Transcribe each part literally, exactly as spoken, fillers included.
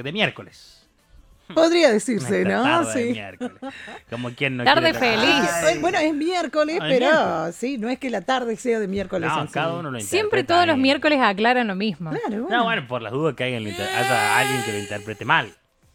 de miércoles. Podría decirse, Nuestra ¿no? tarde Sí. de miércoles. Como quien no Tarde quiere feliz. Ah, bueno, es miércoles, Ah, es pero miércoles. sí, no es que la tarde sea de miércoles. No, en sí. cada uno lo Siempre interpreta todos los ahí. miércoles aclaran lo mismo. Claro, bueno. No, bueno, por las dudas que haya, haya alguien que lo interprete mal.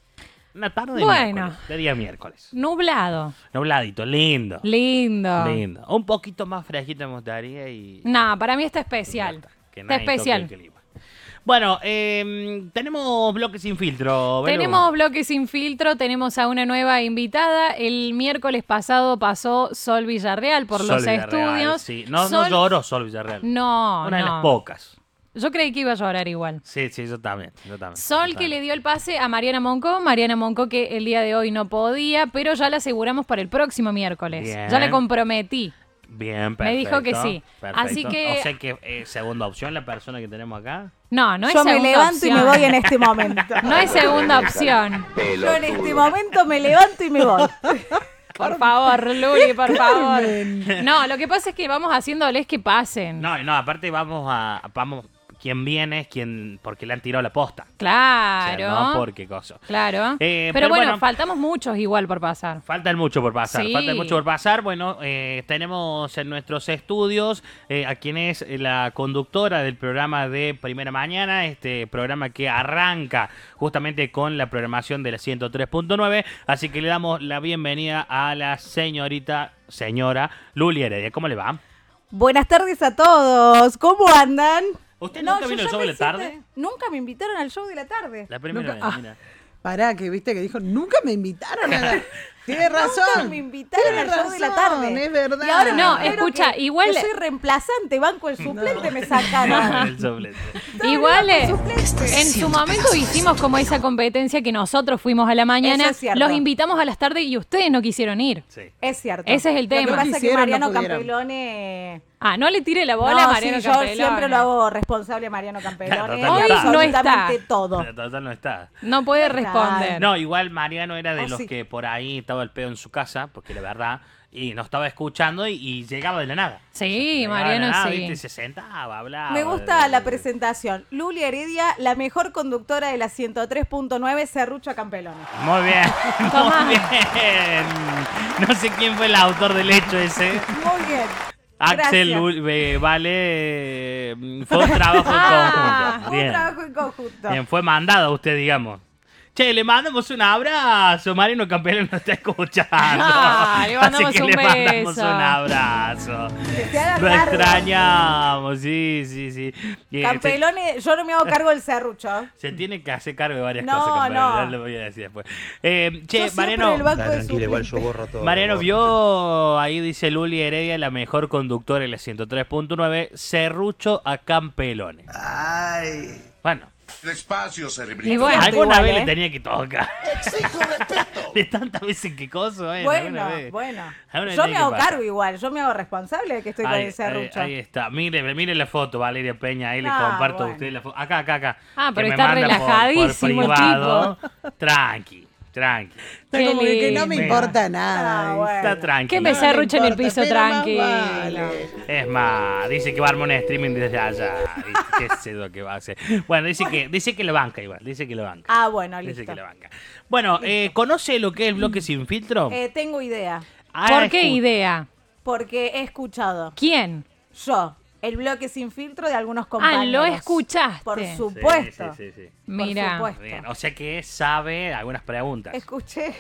Una tarde de Bueno. miércoles, de día miércoles. Nublado. Nubladito, lindo. Lindo. Lindo. Un poquito más fresquito me gustaría y... No, para mí está y especial. ya está, que Está nadie toque especial. el clima. Bueno, eh, tenemos bloques sin filtro. Belu. Tenemos bloque sin filtro, tenemos a una nueva invitada. El miércoles pasado pasó Sol Villarreal por Sol los Villarreal, estudios. sí. No, Sol- no lloró Sol Villarreal. No, Una de no. las pocas. Yo creí que iba a llorar igual. Sí, sí, yo también. Yo también Sol yo que le también. dio el pase a Mariana Monco. Mariana Monco que el día de hoy no podía, pero ya la aseguramos para el próximo miércoles. Bien. Ya le comprometí. Bien, perfecto. Me dijo que sí. Perfecto. Así que- O sea que eh, segunda opción la persona que tenemos acá. No, no es Yo me segunda levanto opción. y me voy en este momento. No es segunda opción. Yo en este momento me levanto y me voy. Por favor, Luli, por favor. Carmen. No, lo que pasa es que vamos haciéndoles que pasen. No, no, aparte vamos a... Vamos, quien viene es quien... Porque le han tirado la posta. Claro. O sea, no porque cosa. Claro. Eh, pero, pero bueno, bueno. faltamos muchos igual por pasar. Faltan mucho por pasar, Sí. faltan mucho por pasar. Bueno, eh, tenemos en nuestros estudios eh, a quien es la conductora del programa de Primera Mañana, este programa que arranca justamente con la programación de la ciento tres punto nueve. Así que le damos la bienvenida a la señorita, señora Luli Heredia. ¿Cómo le va? Buenas tardes a todos. ¿Cómo andan? ¿Usted nunca yo vino al ya show me de la siento- tarde? Nunca me invitaron al show de la tarde. La primera Nunca- vez, ah. mira. Pará, que viste que dijo, nunca me invitaron a la... Tienes Nunca razón. me invitaron Tienes al show de la razón, tarde. es verdad. Y ahora No, me entero escucha, que- igual- que soy reemplazante, banco el suplente, me sacaron. El suplente. Igual eh, suplente. en su momento hicimos como esa competencia que nosotros fuimos a la mañana, Eso es cierto. los invitamos a las tardes y ustedes no quisieron ir. Sí. Es cierto. Ese es el Lo tema. que pasa es que Quisieron, no Mariano pudieron. Campelone... Ah, no le tire la bola No, a Mariano sí, yo Campelone. siempre lo hago responsable a Mariano Campelone. Total, de no está. absolutamente No todo. Pero total no está. No puede Claro. responder. No, igual Mariano era de Oh, los sí. que por ahí estaba el pedo en su casa, porque la verdad, y nos estaba escuchando y, y llegaba de la nada. Sí, Llegaba de la Mariano nada, sí. ¿viste? Y se sentaba, hablaba. Me gusta la presentación. Luli Heredia, la mejor conductora de la ciento tres punto nueve, Serrucho Campelone. Muy bien, Tomá. muy bien. No sé quién fue el autor del hecho ese. Muy bien. Axel Gracias. Lul- eh, Vale, eh, fue un trabajo en Ah, conjunto. Un Bien. trabajo en conjunto. Bien, fue mandado a usted, digamos. Che, le mandamos un abrazo. Mariano Campelone nos está escuchando. Ah, le mandamos Así que un le mandamos beso. un abrazo. Que se haga Lo cargo. extrañamos, sí, sí, sí. Y, eh, Campelone, yo no me hago cargo del serrucho. Se, se tiene que hacer cargo de varias No, cosas, Campelone, no. ya lo voy a decir después. Eh, che, Yo siempre Mariano, el banco Dale, de tranquilo, igual yo suplente. borro todo. Mariano borro. vio, ahí dice Luli Heredia, la mejor conductora de la ciento tres punto nueve, Serrucho a Campelone. Ay. Bueno, Despacio, Y cerebrito. bueno, alguna igual, vez ¿eh? le tenía que tocar. Exijo respeto. De tantas veces que coso, eh. Bueno, alguna vez. bueno. Alguna vez Yo tiene me que hago pasar. cargo igual. Yo me hago responsable de que estoy con Ahí, el serrucho. ahí, ahí está. Mire, mire la foto, Valeria Peña. Ahí le Ah, comparto a bueno. usted la foto. Acá, acá, acá. Ah, Que pero me está manda por- relajadísimo el por privado. tipo. Tranqui, tranqui. Está Qué como que, que no me lindo. importa nada. Ah, dice. bueno. Está tranqui. que me No le serruche en el importa, piso pero más tranquilo. vale. Es más, dice que va a armar un streaming desde allá. ¿Viste? ¿Qué sé lo que va a hacer? Bueno, dice que, dice que lo banca igual. Dice que lo banca. Ah, bueno, Dice listo. que lo banca. Bueno, eh, ¿conoce lo que es el bloque sin filtro? Eh, tengo idea. Ah, ¿Por qué escu- idea? Porque he escuchado ¿Quién? yo el bloque sin filtro de algunos Ah, compañeros. lo escuchaste. Por Sí, supuesto. sí, sí, sí. Mira. Por supuesto. Bien, o sea que sabe algunas preguntas. Escuché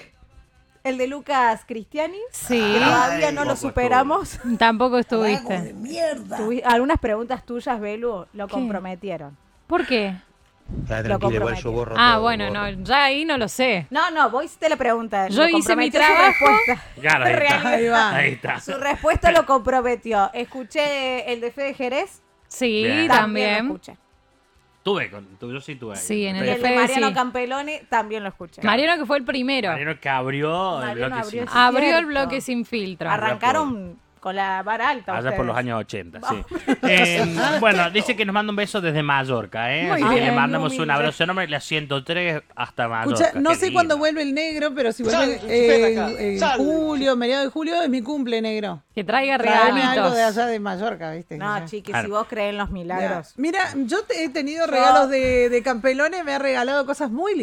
el de Lucas Cristiani. Sí, Que todavía no lo poco superamos. tampoco estuviste. Tuvi- Algunas preguntas tuyas, Belu, lo comprometieron. ¿Por qué? Dale, Lo tranquilo, igual yo comprometí. borro Ah, todo, bueno, borro. no, ya ahí no lo sé. No, no, vos hiciste la pregunta. Yo lo hice mi comprometió su trabajo. respuesta. Claro, ahí está. Ahí va. Ahí está. Su respuesta lo comprometió. Escuché el de Fede Jerez. Sí, Bien. También lo también. escuché. Tuve con, tuve, yo sí tuve. ahí. Sí, en Y el el de de Fede, Mariano sí. Campelone también lo escuché. Mariano que fue el primero. Mariano que abrió el Mariano bloque abrió sin ese- Abrió el Cierto. bloque sin filtro. Arrancaron con la vara alta. Allá ustedes. por los años ochenta, sí. Eh, bueno, dice que nos manda un beso desde Mallorca, ¿eh? Muy Así que bien, le mandamos muy un humilde. abrazo enorme, la ciento tres hasta Mallorca. Escucha, no Qué sé lindo. cuándo vuelve el negro, pero si vuelve eh, en, en julio, mediados de julio, es mi cumple, negro. Que traiga Tráeme algo regalitos. de allá de Mallorca, ¿viste? No, Ya. chiqui, Claro. si vos crees en los milagros. Mira, yo te- he tenido regalos de, de Campelones, me ha regalado cosas muy